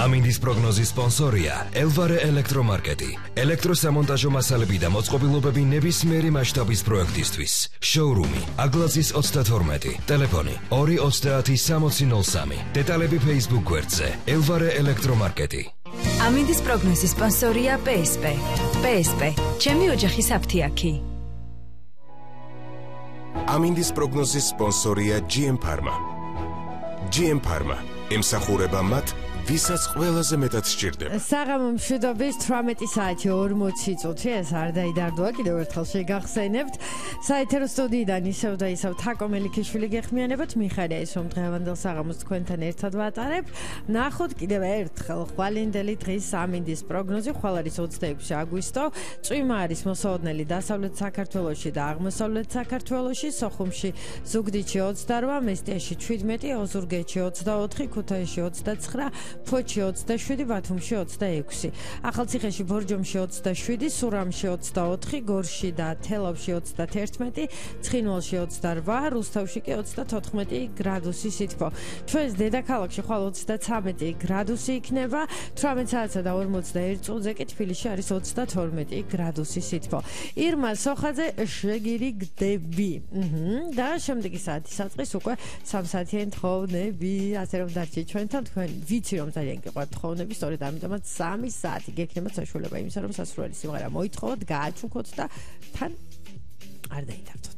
ამინდის პროგნოზის სპონსორია ელვარე ელექტრომარკეტი. ელექტროსამონტაჟო მასალები და მოწყობილობები ნებისმიერი მასშტაბის პროექტისთვის. შოურუმი აგლაზის 32, ტელეფონი 2306003. დეტალები Facebook გვერდზე ელვარე ელექტრომარკეტი. ამინდის პროგნოზის სპონსორია PSP. PSP, ჩემი ოჯახის აფთიაქი. ამინდის პროგნოზის სპონსორია GM Pharma. GM Pharma ემსახურება მათ, ვისაც ყველაზე მეტად სჭირდება. საღამო მშვიდობის 18 საათი 40 წუთი, ეს არ დაიდარდოა, კიდევ ერთხელ შეგახსენებთ. საეთერო სტუდიიდან ისევ და ისევ თაკო მელიქიშვილი გეხმიანებათ, მიხარია ის რომ დღევანდელ საღამოს თქვენთან ერთად ვატარებ. ნახოთ კიდევ ერთხელ ხვალინდელი დღის ამინდის პროგნოზი, ხვალ არის 26 აგვისტო, წვიმა არის მოსაოდნელი დასავლეთ საქართველოში და აღმოსავლეთ საქართველოში, სოხუმში ზუგდიდში 28, მესტიაში 17, ოზურგეთში 24, ქუთაისში 29, ფოთში 27, ბათუმში 26, ახალციხეში, ბორჯომში 27, სურამში 24, გორში და თელავში 31, ცხინვალში 28, რუსთავში კი 34 გრადუსი სითბო. ჩვენს დედაქალაქში ხვალ 33 გრადუსი იქნება, 18 საათსა და 41 წუთზე კი თბილისში არის 32 გრადუსი სითბო. ირმა სოხაძე, შეგირიგდები. და შემდეგი საათის საწყის უკვე 3 საათიანი თხოვნები, ასე რომ დარჩით ჩვენთან, თქვენ ვიცი რომ ძალიან გიყვართ თხოვნები, სწორედ ამიტომაც 3 საათი გექნებათ საშუალება იმისა, რომ სასურველი სიმღერა მოითხოვოთ, გააჩუქოთ და თან არ დაიდარდოთ.